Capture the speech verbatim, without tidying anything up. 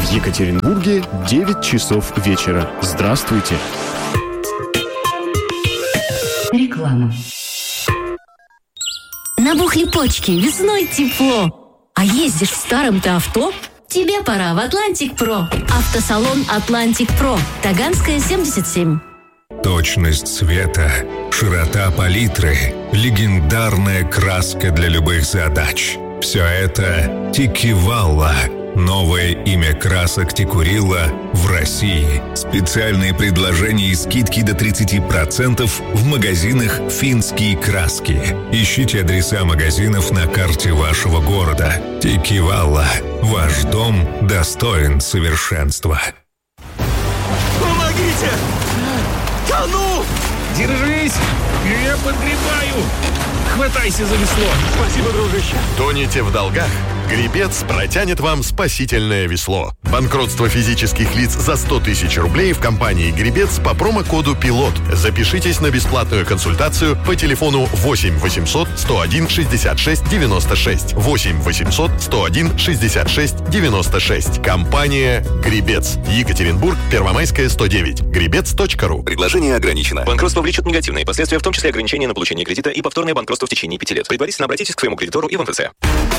В Екатеринбурге девять часов вечера. Здравствуйте. Реклама. Набухли почки, весной тепло. А ездишь в старом-то авто? Тебе пора в Атлантик Про. Автосалон Атлантик Про. Таганская, семьдесят семь. Точность цвета, широта палитры, легендарная краска для любых задач. Все это Тикивалла. Новое имя красок Тикурила в России. Специальные предложения и скидки до тридцать процентов в магазинах «Финские краски». Ищите адреса магазинов на карте вашего города. Тикивалла. Ваш дом достоин совершенства. Помогите! Тону! Держись! Я подгребаю! Хватайся за весло! Спасибо, дружище! Тонете в долгах? Гребец протянет вам спасительное весло. Банкротство физических лиц за сто тысяч рублей в компании «Гребец» по промокоду «Пилот». Запишитесь на бесплатную консультацию по телефону восемь восемьсот сто один шестьдесят шесть девяносто шесть. восемь восемьсот сто один шестьдесят шесть девяносто шесть. Компания «Гребец». Екатеринбург, Первомайская, сто девять. гребец точка ру. Предложение ограничено. Банкротство влечет негативные последствия, в том числе ограничение на получение кредита и повторное банкротство в течение пяти лет. Предварительно обратитесь к своему кредитору и в МФЦ.